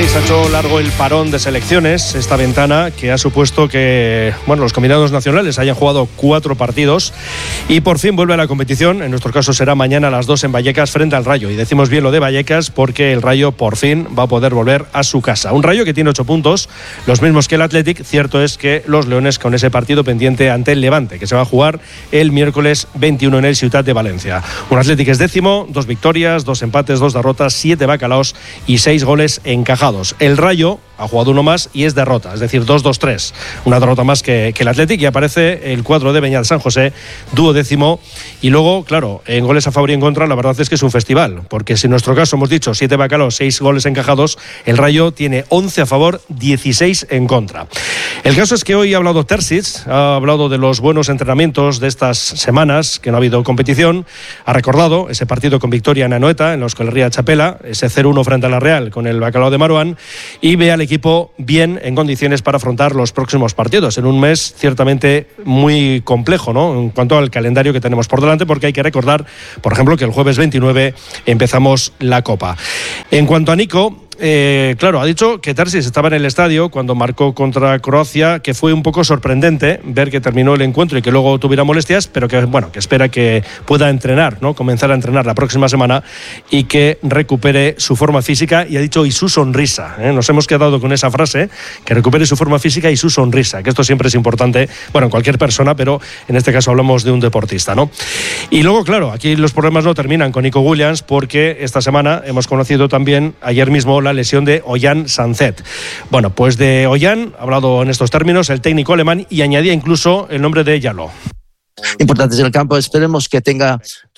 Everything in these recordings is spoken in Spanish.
sabéis, ha hecho largo el parón de selecciones, esta ventana que ha supuesto que los combinados nacionales hayan jugado 4 partidos y por fin vuelve a la competición. En nuestro caso será mañana a las 2 en Vallecas frente al Rayo. Y decimos bien lo de Vallecas porque el Rayo por fin va a poder volver a su casa. Un Rayo que tiene 8 puntos, los mismos que el Athletic. Cierto es que los leones con ese partido pendiente ante el Levante, que se va a jugar el miércoles 21 en el Ciutat de Valencia. Un Athletic es 10º, 2 victorias, 2 empates, 2 derrotas, 7 bacalaos y 6 goles encajados. El Rayo ha jugado uno más y es derrota, es decir, 2-2-3. Una derrota más que el Athletic, y aparece el cuadro de Beñat San José, 12º. Y luego, claro, en goles a favor y en contra, la verdad es que es un festival, porque si en nuestro caso hemos dicho 7 bacalaos, 6 goles encajados, el Rayo tiene 11 a favor, 16 en contra. El caso es que hoy ha hablado Terzic, ha hablado de los buenos entrenamientos de estas semanas, que no ha habido competición, ha recordado ese partido con victoria en Anoeta, en la Euskal Herria Txapela, ese 0-1 frente a la Real con el bacalao de Marouane, y ve al equipo bien en condiciones para afrontar los próximos partidos, en un mes ciertamente muy complejo, ¿no?, en cuanto al calendario que tenemos por delante, porque hay que recordar, por ejemplo, que el jueves 29 empezamos la Copa. En cuanto a Nico, claro, ha dicho que Terzic estaba en el estadio cuando marcó contra Croacia, que fue un poco sorprendente ver que terminó el encuentro y que luego tuviera molestias, pero que espera que pueda entrenar, ¿no?, comenzar a entrenar la próxima semana y que recupere su forma física, y ha dicho y su sonrisa, nos hemos quedado con esa frase, que recupere su forma física y su sonrisa, que esto siempre es importante, en cualquier persona, pero en este caso hablamos de un deportista, ¿no? Y luego, claro, aquí los problemas no terminan con Nico Williams, porque esta semana hemos conocido también, ayer mismo, la lesión de Ollán Sanzet. Pues de Ollán ha hablado en estos términos el técnico alemán y añadía incluso el nombre de Jaló. Importantes en el campo, esperemos que tenga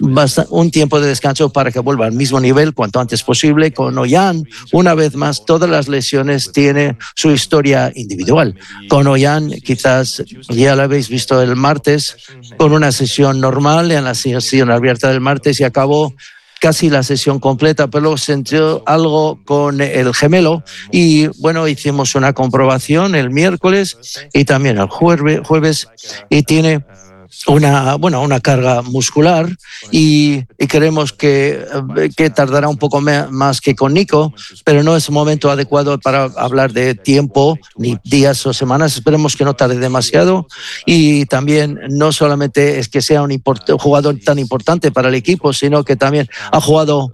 un tiempo de descanso para que vuelva al mismo nivel cuanto antes posible. Con Ollán, una vez más, todas las lesiones tienen su historia individual. Con Ollán, quizás ya lo habéis visto el martes, con una sesión normal en la sesión abierta del martes, y acabó casi la sesión completa, pero luego sintió algo con el gemelo y hicimos una comprobación el miércoles y también el jueves, y tiene una carga muscular y creemos que tardará un poco más que con Nico, pero no es un momento adecuado para hablar de tiempo, ni días o semanas. Esperemos que no tarde demasiado, y también no solamente es que sea un jugador tan importante para el equipo, sino que también ha jugado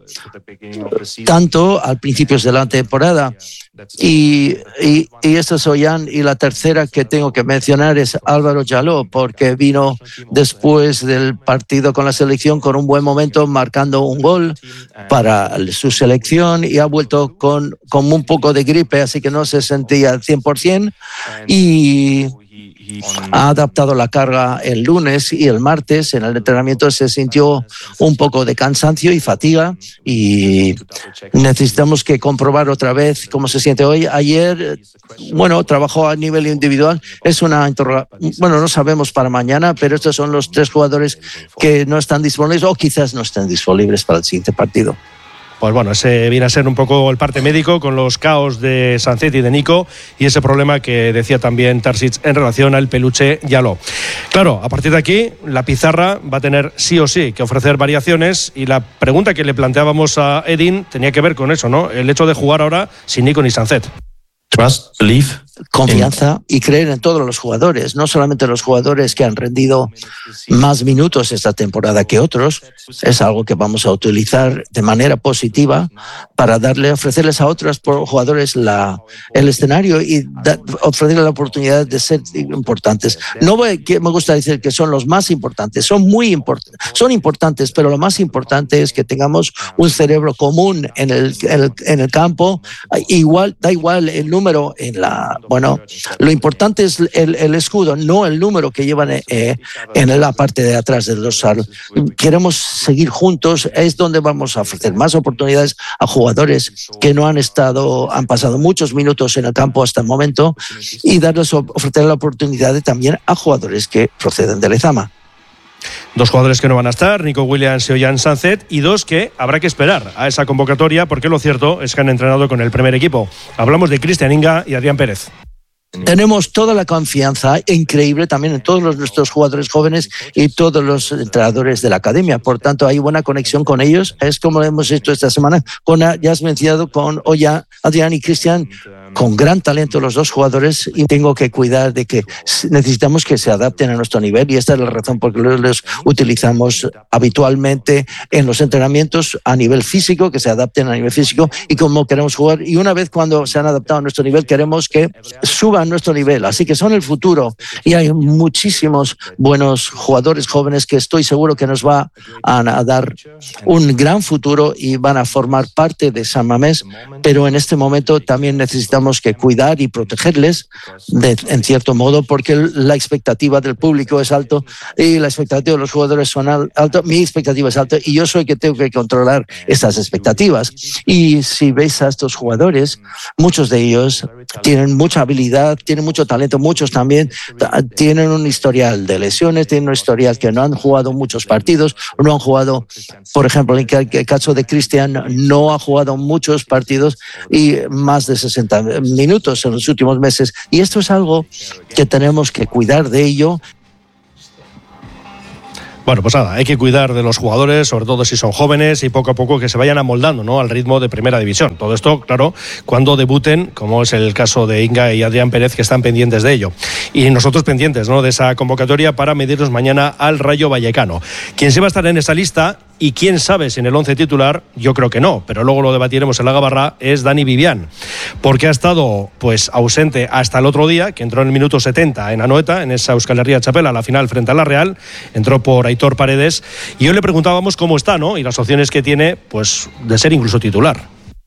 tanto al principio de la temporada. Y esto es Ollán, y la tercera que tengo que mencionar es Álvaro Jaló, porque vino después del partido con la selección con un buen momento, marcando un gol para su selección, y ha vuelto con un poco de gripe, así que no se sentía al 100%, y ha adaptado la carga el lunes y el martes. En el entrenamiento se sintió un poco de cansancio y fatiga, y necesitamos que comprobar otra vez cómo se siente hoy. Ayer, trabajó a nivel individual. Es no sabemos para mañana, pero estos son los 3 jugadores que no están disponibles o quizás no estén disponibles para el siguiente partido. Ese viene a ser un poco el parte médico, con los caos de Sanzet y de Nico, y ese problema que decía también Terzic en relación al peluche Jaló. Claro, a partir de aquí, la pizarra va a tener sí o sí que ofrecer variaciones, y la pregunta que le planteábamos a Edin tenía que ver con eso, ¿no? El hecho de jugar ahora sin Nico ni Sanzet. Trust, believe. Confianza y creer en todos los jugadores, no solamente los jugadores que han rendido más minutos esta temporada que otros. Es algo que vamos a utilizar de manera positiva para ofrecerles a otros jugadores el escenario y ofrecerles la oportunidad de ser importantes. No me gusta decir que son los más importantes, son importantes, pero lo más importante es que tengamos un cerebro común en el campo. Da igual el número lo importante es el escudo, no el número que llevan en la parte de atrás del dorsal. Queremos seguir juntos, es donde vamos a ofrecer más oportunidades a jugadores que no han pasado muchos minutos en el campo hasta el momento, y ofrecer la oportunidad también a jugadores que proceden de Lezama. 2 jugadores que no van a estar, Nico Williams y Ollán Sanzet, y 2 que habrá que esperar a esa convocatoria, porque lo cierto es que han entrenado con el primer equipo. Hablamos de Cristian Inga y Adrián Pérez. Tenemos toda la confianza increíble también en todos nuestros jugadores jóvenes y todos los entrenadores de la academia. Por tanto, hay buena conexión con ellos. Es como lo hemos hecho esta semana. Ya has mencionado con Oya, Adrián y Cristian, con gran talento los dos jugadores, y tengo que cuidar de que necesitamos que se adapten a nuestro nivel, y esta es la razón por la que los utilizamos habitualmente en los entrenamientos a nivel físico, que se adapten a nivel físico y cómo queremos jugar. Y una vez cuando se han adaptado a nuestro nivel, queremos que suban nuestro nivel. Así que son el futuro, y hay muchísimos buenos jugadores jóvenes que estoy seguro que nos va a dar un gran futuro y van a formar parte de San Mamés, pero en este momento también necesitamos que cuidar y protegerles en cierto modo, porque la expectativa del público es alto y la expectativa de los jugadores son alto. Mi expectativa es alta y yo soy el que tengo que controlar estas expectativas. Y si veis a estos jugadores, muchos de ellos tienen mucha habilidad, tienen mucho talento, muchos también tienen un historial de lesiones, tienen un historial que no han jugado muchos partidos, no han jugado, por ejemplo, en el caso de Cristian, no ha jugado muchos partidos y más de 60 minutos en los últimos meses, y esto es algo que tenemos que cuidar de ello. Bueno, pues nada, hay que cuidar de los jugadores, sobre todo si son jóvenes, y poco a poco que se vayan amoldando, ¿no?, al ritmo de primera división. Todo esto, claro, cuando debuten, como es el caso de Inga y Adrián Pérez, que están pendientes de ello. Y nosotros pendientes, ¿no?, de esa convocatoria para medirnos mañana al Rayo Vallecano. ¿Quién se va a estar en esa lista? Y quién sabe si en el 11 titular, yo creo que no, pero luego lo debatiremos en la Gabarra, es Dani Vivian, porque ha estado pues ausente hasta el otro día, que entró en el minuto 70 en Anoeta, en esa Euskal Herria Txapela, la final frente a la Real, entró por Aitor Paredes, y hoy le preguntábamos cómo está, ¿no?, y las opciones que tiene, pues, de ser incluso titular.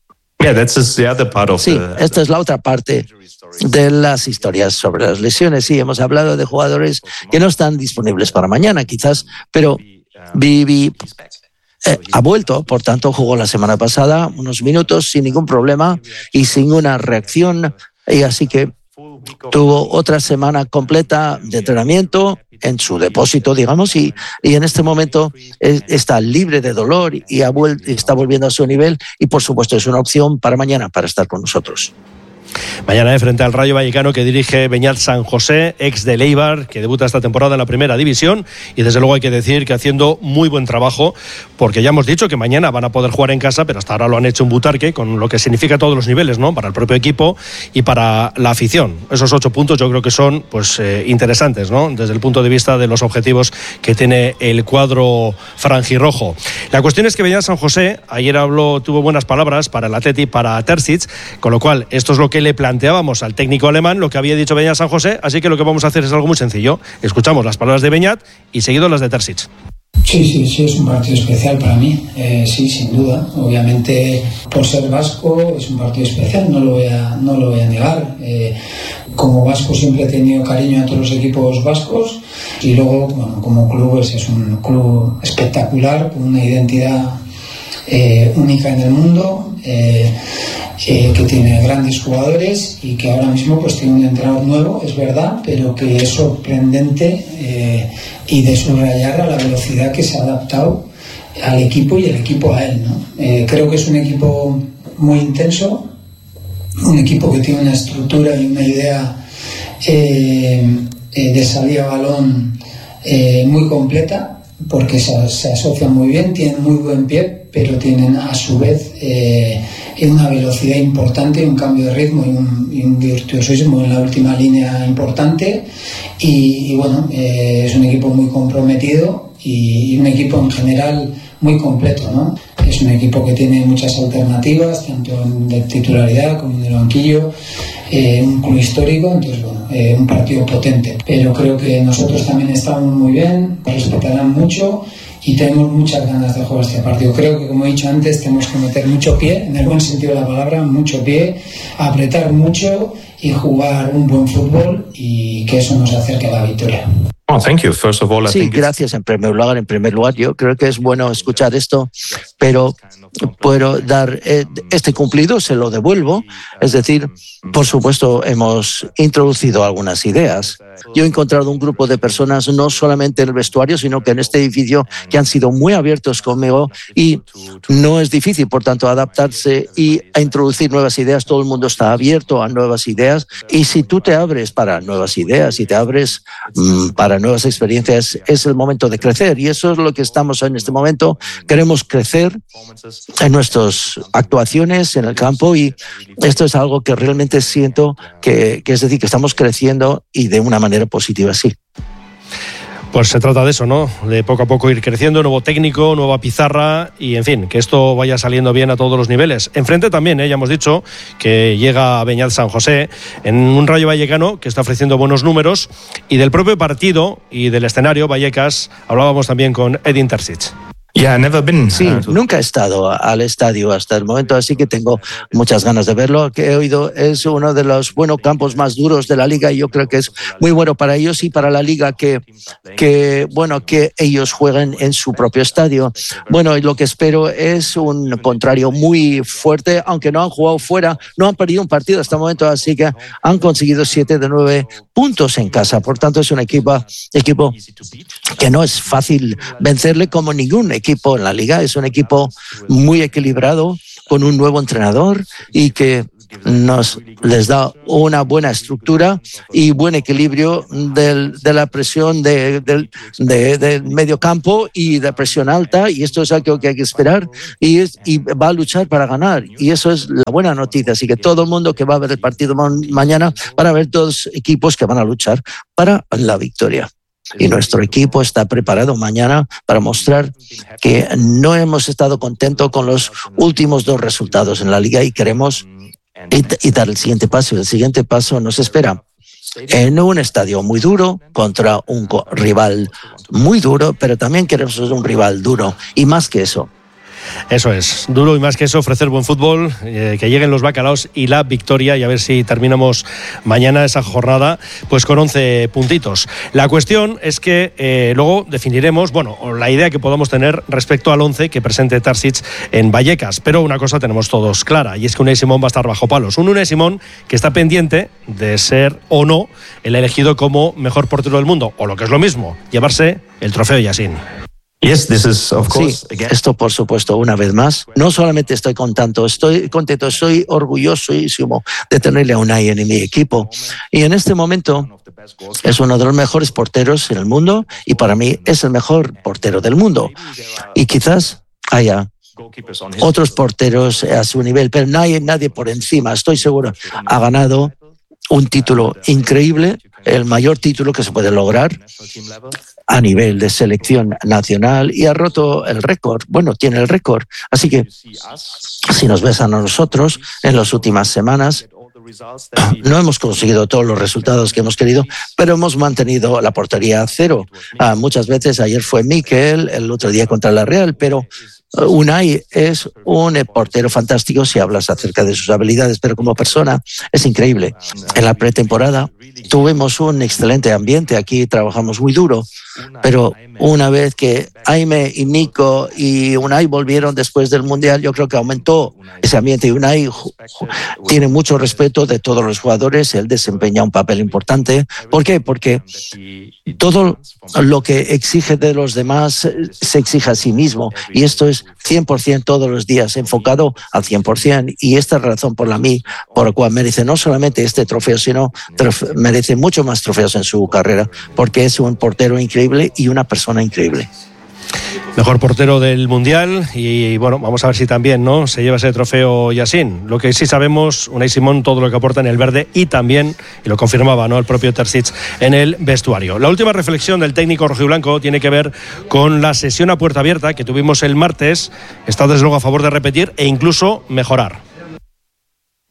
Sí, esta es la otra parte de las historias sobre las lesiones. Sí, hemos hablado de jugadores que no están disponibles para mañana, quizás, pero Vivi ha vuelto, por tanto jugó la semana pasada unos minutos sin ningún problema y sin una reacción, y así que tuvo otra semana completa de entrenamiento en su depósito, digamos, y en este momento está libre de dolor y está volviendo a su nivel, y por supuesto es una opción para mañana para estar con nosotros. Mañana frente al Rayo Vallecano, que dirige Beñat San José, ex de Eibar, que debuta esta temporada en la primera división, y desde luego hay que decir que haciendo muy buen trabajo, porque ya hemos dicho que mañana van a poder jugar en casa, pero hasta ahora lo han hecho en Butarque, con lo que significa todos los niveles, ¿no?, para el propio equipo y para la afición. Esos 8 puntos yo creo que son pues interesantes, ¿no?, desde el punto de vista de los objetivos que tiene el cuadro franjirrojo. La cuestión es que Beñat San José ayer tuvo buenas palabras para el Atleti, para Terzic, con lo cual esto es lo que le planteábamos al técnico alemán, lo que había dicho Beñat San José, así que lo que vamos a hacer es algo muy sencillo. Escuchamos las palabras de Beñat y seguido las de Terzic. Sí, es un partido especial para mí, sí, sin duda. Obviamente, por ser vasco, es un partido especial, no lo voy a negar. Como vasco siempre he tenido cariño a todos los equipos vascos, y luego, bueno, como club es un club espectacular, con una identidad única en el mundo, que tiene grandes jugadores y que ahora mismo pues tiene un entrenador nuevo, es verdad, pero que es sorprendente y de subrayar a la velocidad que se ha adaptado al equipo y el equipo a él, ¿no? Creo que es un equipo muy intenso, un equipo que tiene una estructura y una idea de salida a balón muy completa, porque se asocian muy bien, tienen muy buen pie, pero tienen a su vez una velocidad importante, un cambio de ritmo y un virtuosismo en la última línea importante, y bueno, es un equipo muy comprometido y un equipo en general muy completo, ¿no? Es un equipo que tiene muchas alternativas, tanto de titularidad como en el banquillo, un club histórico, entonces bueno, un partido potente. Pero creo que nosotros también estamos muy bien, respetarán mucho y tenemos muchas ganas de jugar este partido. Creo que, como he dicho antes, tenemos que meter mucho pie, en el buen sentido de la palabra, mucho pie, apretar mucho y jugar un buen fútbol, y que eso nos acerque a la victoria. Sí, gracias en primer lugar. En primer lugar, yo creo que es bueno escuchar esto, pero puedo dar este cumplido, se lo devuelvo. Es decir, por supuesto, hemos introducido algunas ideas. Yo he encontrado un grupo de personas, no solamente en el vestuario, sino que en este edificio, que han sido muy abiertos conmigo y no es difícil, por tanto, adaptarse y a introducir nuevas ideas. Todo el mundo está abierto a nuevas ideas y si tú te abres para nuevas ideas y te abres para nuevas experiencias, es el momento de crecer y eso es lo que estamos en este momento. Queremos crecer en nuestras actuaciones en el campo y esto es algo que realmente siento que es decir, que estamos creciendo y de una manera positiva, sí. Pues se trata de eso, ¿no? De poco a poco ir creciendo, nuevo técnico, nueva pizarra y, en fin, que esto vaya saliendo bien a todos los niveles. Enfrente también, ya hemos dicho que llega Beñat San José en un Rayo Vallecano que está ofreciendo buenos números y del propio partido y del escenario Vallecas hablábamos también con Edin Terzic. Sí, nunca he estado al estadio hasta el momento, así que tengo muchas ganas de verlo. Que he oído es uno de los buenos campos más duros de la liga y yo creo que es muy bueno para ellos y para la liga que ellos jueguen en su propio estadio. Bueno, y lo que espero es un contrario muy fuerte, aunque no han jugado fuera, no han perdido un partido hasta el momento, así que han conseguido 7 de 9 puntos en casa. Por tanto, es un equipo que no es fácil vencerle como ningún equipo en la liga. Es un equipo muy equilibrado con un nuevo entrenador y que les da una buena estructura y buen equilibrio de la presión del medio campo y de presión alta, y esto es algo que hay que esperar y va a luchar para ganar y eso es la buena noticia. Así que todo el mundo que va a ver el partido mañana van a ver dos equipos que van a luchar para la victoria. Y nuestro equipo está preparado mañana para mostrar que no hemos estado contentos con los últimos 2 resultados en la liga y queremos y dar el siguiente paso. El siguiente paso nos espera en un estadio muy duro contra un rival muy duro, pero también queremos un rival duro y más que eso. Eso es, duro y más que eso, ofrecer buen fútbol, que lleguen los bacalaos y la victoria y a ver si terminamos mañana esa jornada pues con 11 puntitos. La cuestión es que luego definiremos, la idea que podamos tener respecto al 11 que presente Terzic en Vallecas, pero una cosa tenemos todos clara y es que Unai Simón va a estar bajo palos. Un Unai Simón que está pendiente de ser o no el elegido como mejor portero del mundo, o lo que es lo mismo, llevarse el trofeo Yassin. Sí, esto por supuesto, una vez más. No solamente estoy contento, estoy orgullosísimo de tenerle a Unai en mi equipo. Y en este momento es uno de los mejores porteros en el mundo y para mí es el mejor portero del mundo. Y quizás haya otros porteros a su nivel, pero nadie por encima, estoy seguro. Ha ganado un título increíble, el mayor título que se puede lograr a nivel de selección nacional y ha roto el récord. Tiene el récord. Así que si nos ves a nosotros en las últimas semanas, no hemos conseguido todos los resultados que hemos querido, pero hemos mantenido la portería a 0. Muchas veces, ayer fue Mikel, el otro día contra la Real, pero Unai es un portero fantástico si hablas acerca de sus habilidades, pero como persona es increíble. En la pretemporada tuvimos un excelente ambiente, aquí trabajamos muy duro, pero una vez que Jaime y Nico y Unai volvieron después del Mundial, yo creo que aumentó ese ambiente y Unai tiene mucho respeto de todos los jugadores, él desempeña un papel importante. ¿Por qué? Porque todo lo que exige de los demás se exige a sí mismo y esto es 100% todos los días, enfocado al 100%, y esta es la razón por la cual merece no solamente este trofeo, sino merece mucho más trofeos en su carrera, porque es un portero increíble y una persona increíble. Mejor portero del Mundial y vamos a ver si también se lleva ese trofeo Yassin. Lo que sí sabemos, Unai Simón, todo lo que aporta en el verde y también, y lo confirmaba el propio Terzic en el vestuario. La última reflexión del técnico rojiblanco tiene que ver con la sesión a puerta abierta que tuvimos el martes. Está desde luego a favor de repetir e incluso mejorar.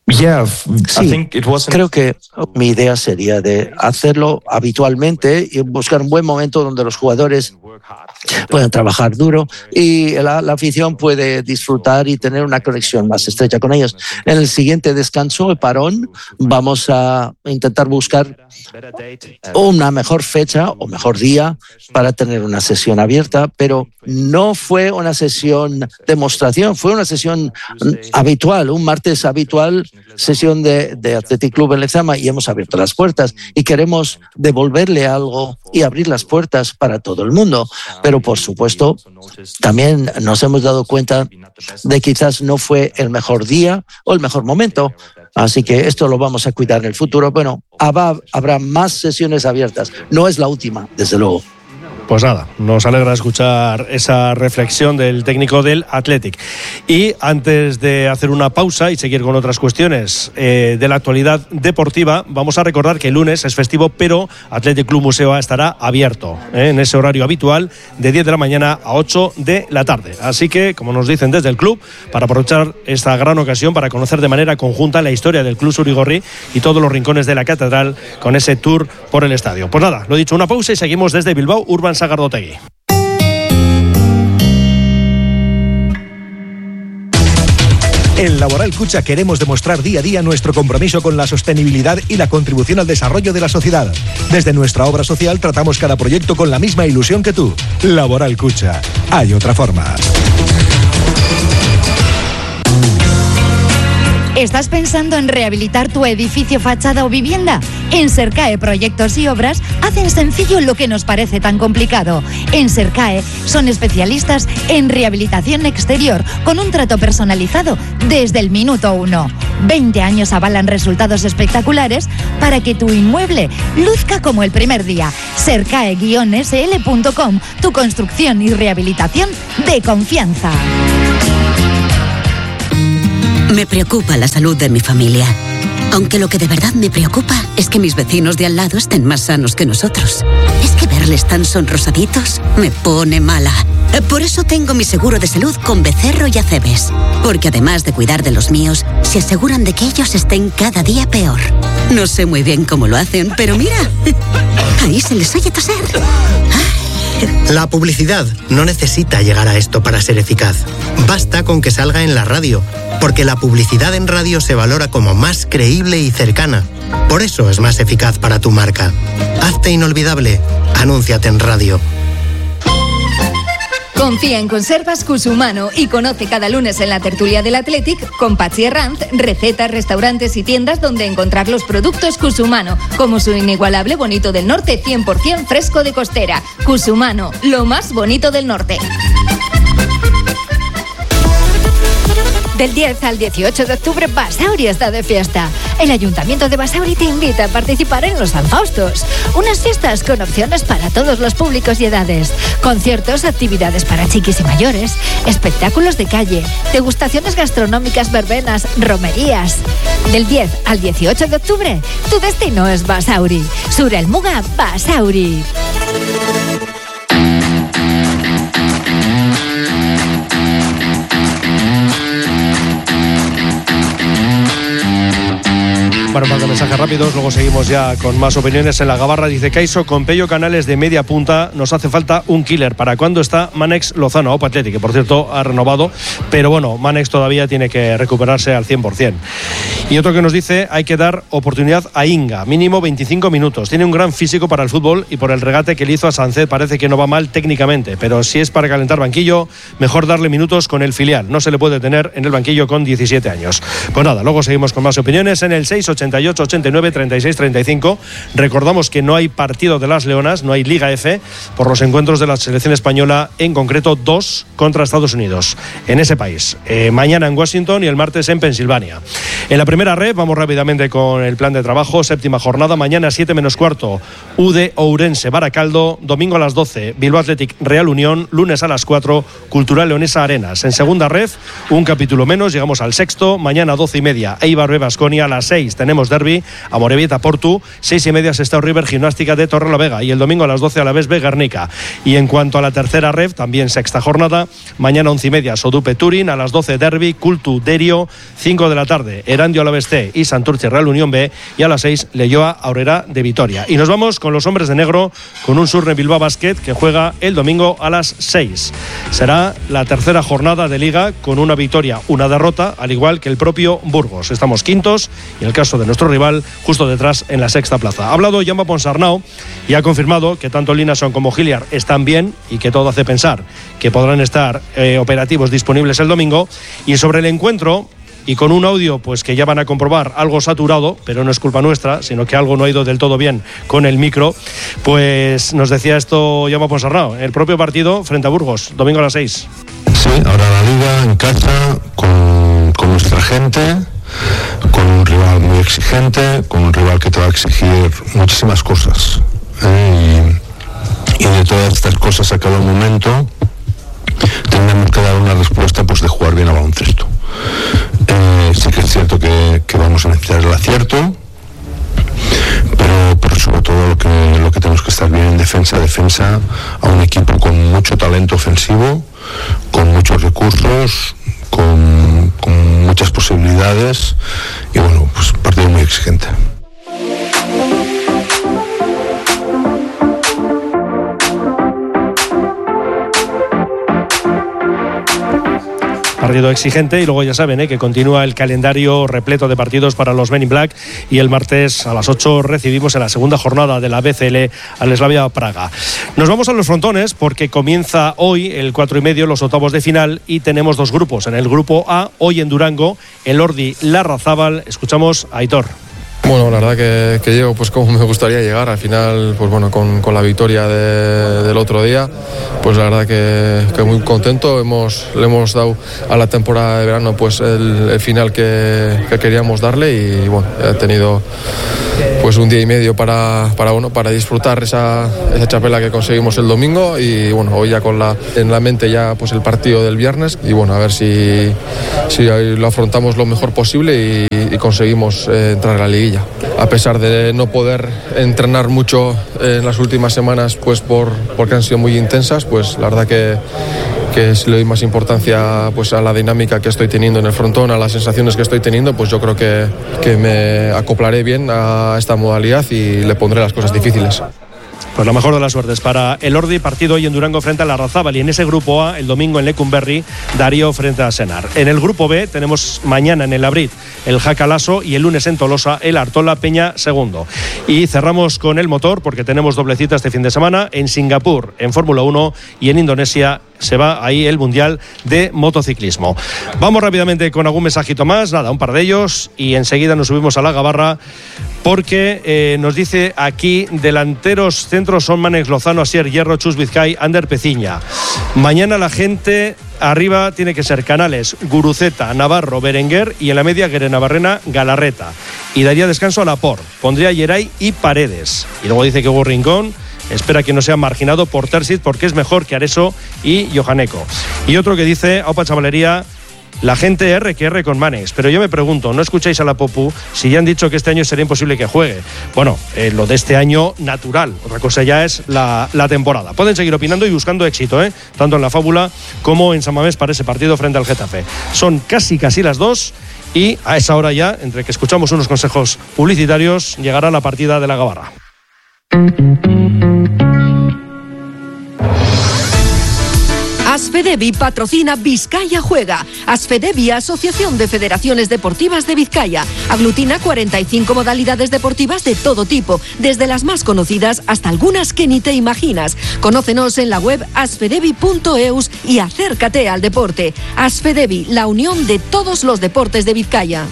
Sí, creo que mi idea sería de hacerlo habitualmente y buscar un buen momento donde los jugadores puedan trabajar duro y la afición puede disfrutar y tener una conexión más estrecha con ellos. En el siguiente descanso, el parón, vamos a intentar buscar una mejor fecha o mejor día para tener una sesión abierta, pero no fue una sesión demostración, fue una sesión habitual, un martes habitual, sesión de Athletic Club en Lezama, y hemos abierto las puertas y queremos devolverle algo y abrir las puertas para todo el mundo. Pero por supuesto también nos hemos dado cuenta de que quizás no fue el mejor día o el mejor momento. Así que esto lo vamos a cuidar en el futuro. Bueno, habrá más sesiones abiertas. No es la última, desde luego. Pues nada, nos alegra escuchar esa reflexión del técnico del Athletic. Y antes de hacer una pausa y seguir con otras cuestiones de la actualidad deportiva, vamos a recordar que el lunes es festivo, pero Athletic Club Museo estará abierto en ese horario habitual de 10 de la mañana a 8 de la tarde. Así que, como nos dicen desde el club, para aprovechar esta gran ocasión para conocer de manera conjunta la historia del Club Surigorri y todos los rincones de la catedral con ese tour por el estadio. Pues nada, lo dicho, una pausa y seguimos desde Bilbao, Urban Sagardotegui. En Laboral Kutxa queremos demostrar día a día nuestro compromiso con la sostenibilidad y la contribución al desarrollo de la sociedad. Desde nuestra obra social tratamos cada proyecto con la misma ilusión que tú. Laboral Kutxa. Hay otra forma. ¿Estás pensando en rehabilitar tu edificio, fachada o vivienda? En Sercae Proyectos y Obras hacen sencillo lo que nos parece tan complicado. En Sercae son especialistas en rehabilitación exterior con un trato personalizado desde el minuto 1. 20 años avalan resultados espectaculares para que tu inmueble luzca como el primer día. Sercae-sl.com, tu construcción y rehabilitación de confianza. Me preocupa la salud de mi familia. Aunque lo que de verdad me preocupa es que mis vecinos de al lado estén más sanos que nosotros. Es que verles tan sonrosaditos me pone mala. Por eso tengo mi seguro de salud con Becerro y Acebes. Porque además de cuidar de los míos, se aseguran de que ellos estén cada día peor. No sé muy bien cómo lo hacen, pero mira, ahí se les oye toser. La publicidad no necesita llegar a esto para ser eficaz. Basta con que salga en la radio, porque la publicidad en radio se valora como más creíble y cercana. Por eso es más eficaz para tu marca. Hazte inolvidable. Anúnciate en radio. Confía en Conservas Cusumano y conoce cada lunes en la tertulia del Athletic con Patxi Herranz recetas, restaurantes y tiendas donde encontrar los productos Cusumano, como su inigualable bonito del norte 100% fresco de costera. Cusumano, lo más bonito del norte. Del 10 al 18 de octubre, Basauri está de fiesta. El Ayuntamiento de Basauri te invita a participar en los San Faustos, unas fiestas con opciones para todos los públicos y edades. Conciertos, actividades para chiquis y mayores, espectáculos de calle, degustaciones gastronómicas, verbenas, romerías. Del 10 al 18 de octubre, tu destino es Basauri. Sur el Muga, Basauri. Bueno, más de mensajes rápidos, luego seguimos ya con más opiniones en la gabarra. Dice Caiso, con Pello Canales de media punta nos hace falta un killer. ¿Para cuándo está Manex Lozano? Opa Athletic, que por cierto ha renovado, pero bueno, Manex todavía tiene que recuperarse al 100%. Y otro que nos dice, hay que dar oportunidad a Inga, mínimo 25 minutos. Tiene un gran físico para el fútbol y por el regate que le hizo a Sánchez parece que no va mal técnicamente, pero si es para calentar banquillo, mejor darle minutos con el filial. No se le puede tener en el banquillo con 17 años. Pues nada, luego seguimos con más opiniones en el 688 89 36 35. Recordamos que no hay partido de las Leonas, no hay Liga F por los encuentros de la selección española, en concreto 2 contra Estados Unidos en ese país. Mañana en Washington y el martes en Pensilvania. En la primera red vamos rápidamente con el plan de trabajo. Séptima jornada, mañana 7 menos cuarto UD Ourense Baracaldo, domingo a las 12 Bilbao Athletic Real Unión, lunes a las 4 Cultural Leonesa Arenas. En segunda red un capítulo menos, llegamos al sexto, mañana 12:30 Eibar B Baskonia, a las 6 tenemos tenemos derbi, Amorebieta-Portu, 6:30 Sestao River, Gimnástica de Torrelavega, y el domingo a las 12 Alavés Guernica. Y en cuanto a la tercera ref, también sexta jornada, mañana 11:30 Sodupe-Turín, a las 12 derbi, Cultu-Derio, 5 de la tarde Erandio Alavés C y Santurce Real Unión B, y a las 6 Leioa Aurrera de Vitoria. Y nos vamos con los hombres de negro, con un Surne Bilbao Basket que juega el domingo a las 6. Será la tercera jornada de Liga con una victoria, una derrota, al igual que el propio Burgos. Estamos quintos y en el caso de nuestro rival, justo detrás en la sexta plaza. Ha hablado Jaume Ponsarnau y ha confirmado que tanto Linason como Hilliard están bien y que todo hace pensar que podrán estar operativos disponibles el domingo. Y sobre el encuentro, y con un audio pues que ya van a comprobar algo saturado, pero no es culpa nuestra, sino que algo no ha ido del todo bien con el micro, pues nos decía esto Jaume Ponsarnau, el propio partido frente a Burgos, domingo a las 6. Sí, ahora la Liga en casa con nuestra gente, con un rival muy exigente, con un rival que te va a exigir muchísimas cosas, y de todas estas cosas a cada momento tendremos que dar una respuesta pues de jugar bien a baloncesto. Sí que es cierto que vamos a necesitar el acierto, pero sobre todo lo que tenemos que estar bien en defensa a un equipo con mucho talento ofensivo, con muchos recursos, con muchas posibilidades, y bueno, pues un partido muy exigente. Partido exigente, y luego ya saben que continúa el calendario repleto de partidos para los Men in Black, y el martes a las 8 recibimos en la segunda jornada de la BCL al Slavia Praga. Nos vamos a los frontones porque comienza hoy el 4:30 los octavos de final, y tenemos dos grupos. En el grupo A, hoy en Durango, Elordi Larrazábal. Escuchamos a Aitor. Bueno, la verdad que llego pues como me gustaría llegar. Al final, pues bueno, con la victoria del otro día, pues la verdad que muy contento. Le hemos dado a la temporada de verano pues el final que queríamos darle, y bueno, he tenido pues un día y medio para disfrutar esa chapela que conseguimos el domingo, y bueno, hoy ya en la mente ya pues el partido del viernes, y bueno, a ver si lo afrontamos lo mejor posible y conseguimos entrar a la liguilla. A pesar de no poder entrenar mucho en las últimas semanas pues porque han sido muy intensas, pues la verdad que le doy más importancia pues a la dinámica que estoy teniendo en el frontón, a las sensaciones que estoy teniendo, pues yo creo que me acoplaré bien a esta modalidad y le pondré las cosas difíciles. Pues la mejor de las suertes para Elordi, partido hoy en Durango frente a Larrazábal, y en ese grupo A, el domingo en Lecumberri, Darío frente a Senar. En el grupo B tenemos mañana en el Abrit el Jaca Lasso, y el lunes en Tolosa el Artola Peña segundo. Y cerramos con el motor porque tenemos doble cita este fin de semana en Singapur en Fórmula 1, y en Indonesia se va ahí el Mundial de Motociclismo. Vamos rápidamente con algún mensajito más, un par de ellos, y enseguida nos subimos a la gabarra porque nos dice aquí: delanteros centros son Manex Lozano, Asier Hierro, Chus Vizcay, Ander Peciña. Mañana la gente arriba tiene que ser Canales, Guruceta, Navarro, Berenguer, y en la media Guerenabarrena, Galarreta. Y daría descanso a Laporte, pondría Yeray y Paredes. Y luego dice que Hugo Rincón espera que no sea marginado por Terzic porque es mejor que Areso y Johaneko. Y otro que dice: Aupa Chavalería, la gente R que R con Manex. Pero yo me pregunto, ¿no escucháis a la Popu si ya han dicho que este año sería imposible que juegue? Bueno, lo de este año natural, otra cosa ya es la temporada. Pueden seguir opinando y buscando éxito, tanto en la fábula como en San Mamés para ese partido frente al Getafe. Son casi las 2, y a esa hora ya, entre que escuchamos unos consejos publicitarios, llegará la partida de la gabarra. Asfedevi patrocina Vizcaya Juega. Asfedevi, Asociación de Federaciones Deportivas de Vizcaya. Aglutina 45 modalidades deportivas de todo tipo, desde las más conocidas hasta algunas que ni te imaginas. Conócenos en la web asfedevi.eus y acércate al deporte. Asfedevi, la unión de todos los deportes de Vizcaya.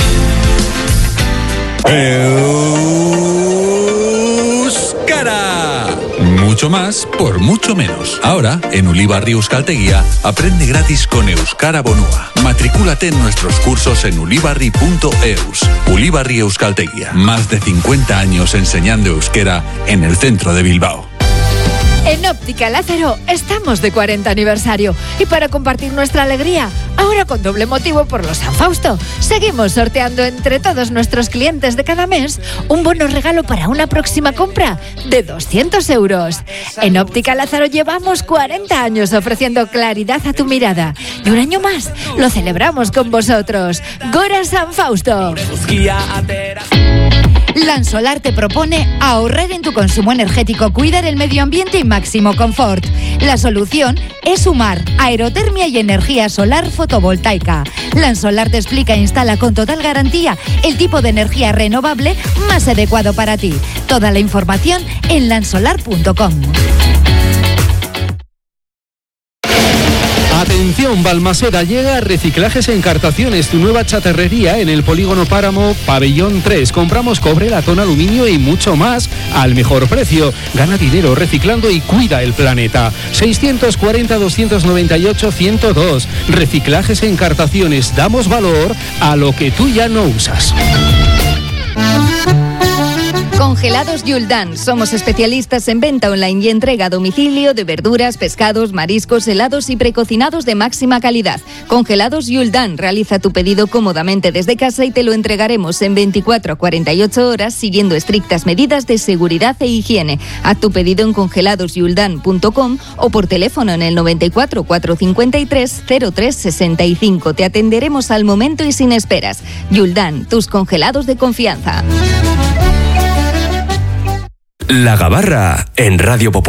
Euskara. Mucho más por mucho menos. Ahora, en Ulibarri Euskaltegia, aprende gratis con Euskara Bonua. Matricúlate en nuestros cursos en ulibarri.eus. Ulibarri Euskaltegia. Más de 50 años enseñando euskera en el centro de Bilbao. En Óptica Lázaro estamos de 40 aniversario y para compartir nuestra alegría, ahora con doble motivo por los San Fausto, seguimos sorteando entre todos nuestros clientes de cada mes un bono regalo para una próxima compra de 200 euros. En Óptica Lázaro llevamos 40 años ofreciendo claridad a tu mirada y un año más lo celebramos con vosotros. Gora San Fausto. Lansolar te propone ahorrar en tu consumo energético, cuidar el medio ambiente y máximo confort. La solución es sumar aerotermia y energía solar fotovoltaica. Lansolar te explica e instala con total garantía el tipo de energía renovable más adecuado para ti. Toda la información en lansolar.com. Atención, Balmaseda, llega Reciclajes Encartaciones, tu nueva chatarrería en el Polígono Páramo, Pabellón 3. Compramos cobre, latón, aluminio y mucho más al mejor precio. Gana dinero reciclando y cuida el planeta. 640-298-102. Reciclajes Encartaciones, damos valor a lo que tú ya no usas. Congelados Yuldan. Somos especialistas en venta online y entrega a domicilio de verduras, pescados, mariscos, helados y precocinados de máxima calidad. Congelados Yuldan. Realiza tu pedido cómodamente desde casa y te lo entregaremos en 24 a 48 horas siguiendo estrictas medidas de seguridad e higiene. Haz tu pedido en congeladosyuldan.com o por teléfono en el 94 453 0365. Te atenderemos al momento y sin esperas. Yuldan, tus congelados de confianza. La Gabarra en Radio Popular.